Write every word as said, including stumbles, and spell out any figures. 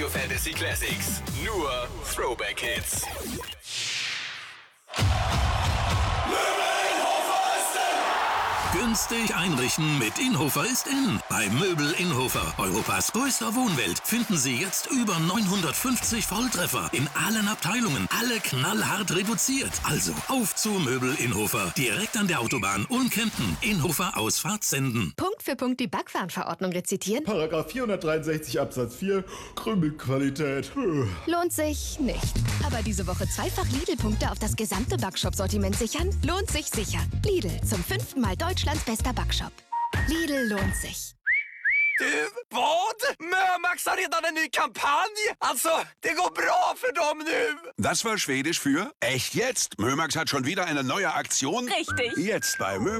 Fantasy Classics. Nur Throwback Hits. Günstig einrichten mit Inhofer ist in. Bei Möbel Inhofer, Europas größter Wohnwelt, finden Sie jetzt über neunhundertfünfzig Volltreffer in allen Abteilungen. Alle knallhart reduziert. Also auf zu Möbel Inhofer. Direkt an der Autobahn Ulm-Kempten. Inhofer Ausfahrt senden. Punkt für Punkt die Backwarenverordnung rezitieren? Paragraph vierhundertdreiundsechzig Absatz vier, Krümelqualität. Lohnt sich nicht. Aber diese Woche zweifach Lidl-Punkte auf das gesamte Backshop-Sortiment sichern? Lohnt sich sicher. Lidl, zum fünften Mal Deutschlands bester Backshop. Lidl lohnt sich. Du, vad? Mömax har redan en ny kampanj! Alltså, det går bra för dem nu! Das war Schwedisch für echt jetzt. Mömax hat schon wieder eine neue Aktion. Richtig. Jetzt bei Mömax.